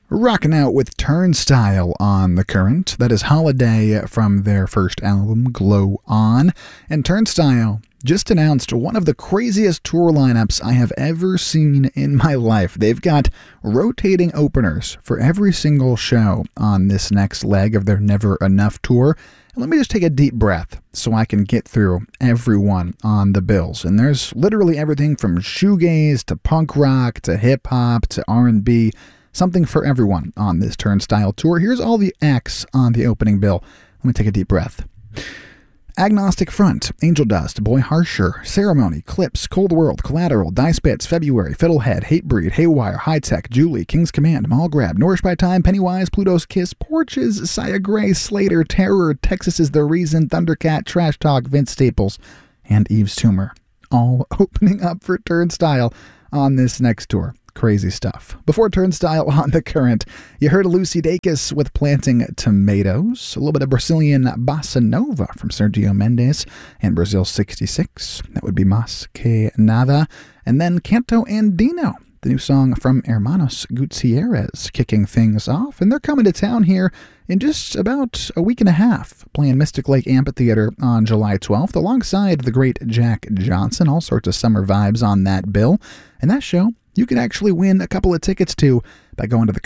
Rocking out with Turnstile on The Current. That is Holiday from their first album, Glow On. And Turnstile just announced one of the craziest tour lineups I have ever seen in my life. They've got rotating openers for every single show on this next leg of their Never Enough tour. And let me just take a deep breath so I can get through everyone on the bills. And there's literally everything from shoegaze to punk rock to hip-hop to R&B. Something for everyone on this Turnstile tour. Here's all the acts on the opening bill. Let me take a deep breath. Agnostic Front, Angel Dust, Boy Harsher, Ceremony, Clips, Cold World, Collateral, Die Spits, February, Fiddlehead, Hatebreed, Haywire, High Tech, Julie, King's Command, Mall Grab, Nourish by Time, Pennywise, Pluto's Kiss, Porches, Saya Gray, Slater, Terror, Texas is the Reason, Thundercat, Trash Talk, Vince Staples, and Eve's Tumor. All opening up for Turnstile on this next tour. Crazy stuff. Before Turnstile on The Current, you heard Lucy Dacus with Planting Tomatoes, a little bit of Brazilian bossa nova from Sergio Mendes and Brazil 66. That would be Mas Que Nada. And then Canto Andino, the new song from Hermanos Gutierrez, kicking things off. And they're coming to town here in just about a week and a half, playing Mystic Lake Amphitheater on July 12th, alongside the great Jack Johnson. All sorts of summer vibes on that bill. And that show you can actually win a couple of tickets to by going to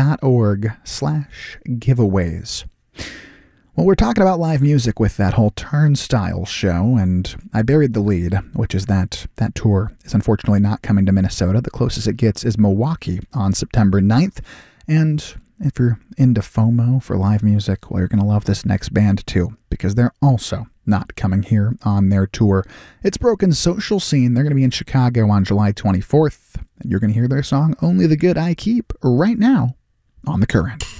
thecurrent.org/giveaways. Well, we're talking about live music with that whole Turnstile show, and I buried the lead, which is that tour is unfortunately not coming to Minnesota. The closest it gets is Milwaukee on September 9th, and if you're into FOMO for live music, well, you're going to love this next band too, because they're also not coming here on their tour. It's Broken Social Scene. They're going to be in Chicago on July 24th. And you're going to hear their song, Only the Good I Keep, right now on The Current.